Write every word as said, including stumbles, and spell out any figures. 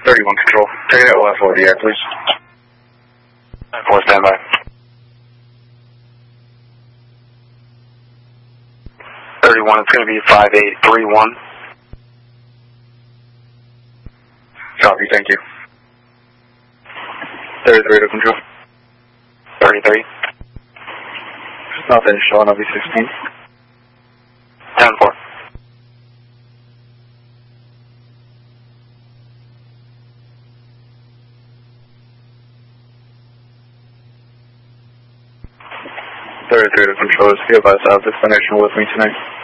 thirty-one control. Take it out left over the air, please. nine four, standby. thirty-one, it's going to be five eight three one. Copy, thank you. thirty-three to control. thirty-three. Nothing showing, I'll be sixteen. ten four. thirty-three to control, be advised I have destination with me tonight.